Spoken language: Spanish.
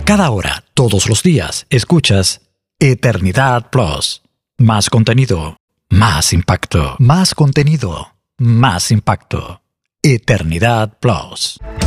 Cada hora, todos los días, escuchas Eternidad Plus. Más contenido, más impacto. Más contenido, más impacto. Eternidad Plus.